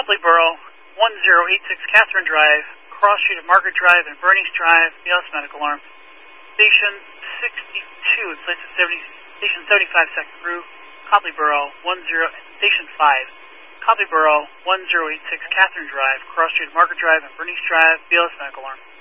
Copley Borough, 1086 Catherine Drive, Cross Street at Margaret Drive and Bernice Drive, BLS Medical Alarm. Station 62, it's placed at Station 75 second crew, Copley Borough, Station 5, Copley Borough, 1086 Catherine Drive, Cross Street at Margaret Drive and Bernice Drive, BLS Medical Alarm.